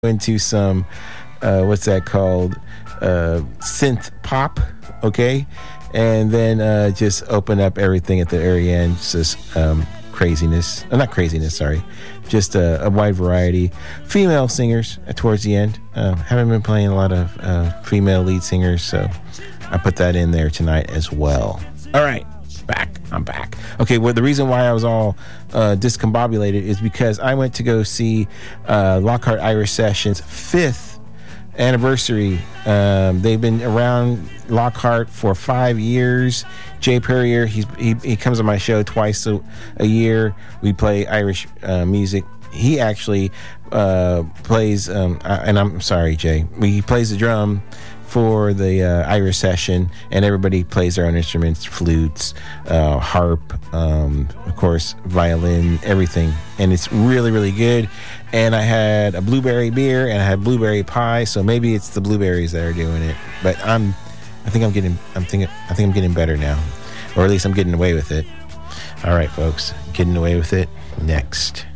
into some what's that called, synth pop, okay, and then just open up everything at the very end, just craziness, not craziness, sorry, just a wide variety. Female singers towards the end. Haven't been playing a lot of female lead singers, so I put that in there tonight as well. All right, I'm back. Okay, well, the reason why I was all discombobulated is because I went to go see Lockhart Irish Sessions' 5th anniversary. They've been around Lockhart for 5 years. Jay Perrier, he comes on my show twice a year. We play Irish music. He actually plays, and I'm sorry, Jay, he plays the drum for the Irish session, and everybody plays their own instruments, flutes, harp, of course, violin, everything. And it's really, really good. And I had a blueberry beer and I had blueberry pie, so maybe it's the blueberries that are doing it. But I think I'm getting better now, or at least I'm getting away with it. All right, folks, getting away with it next.